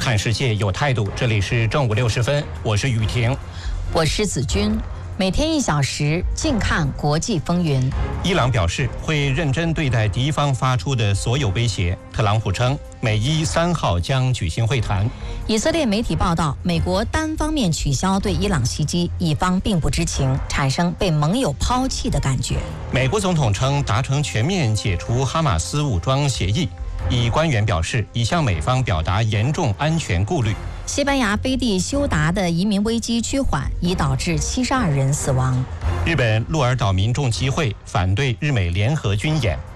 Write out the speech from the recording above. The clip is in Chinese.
看世界有态度。这里是正午60分，我是雨婷， 我是子君。每天1小时，静看国际风云。 伊朗表示会认真对待敌方发出的所有威胁。特朗普称，美伊3号将举行会谈。 以色列媒体报道，美国单方面取消对伊朗袭击，以方并不知情，产生被盟友抛弃的感觉。 美国总统称达成全面解除哈马斯武装协议，一官员表示已向美方表达严重安全顾虑。 西班牙飞地休达的移民危机趋缓，已导致72人死亡。 日本鹿儿岛民众集会反对日美联合军演。